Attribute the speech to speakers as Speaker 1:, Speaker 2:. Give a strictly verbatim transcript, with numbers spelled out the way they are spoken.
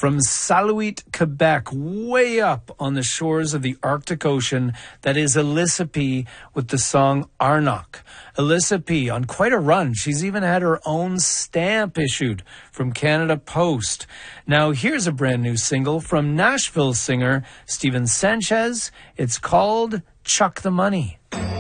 Speaker 1: from Saluit, Quebec, way up on the shores of the Arctic Ocean. That is Alyssa P. with the song Arnock. Alyssa P. on quite a run. She's even had her own stamp issued from Canada Post. Now here's a brand new single from Nashville singer Steven Sanchez. It's called Chuck the Money.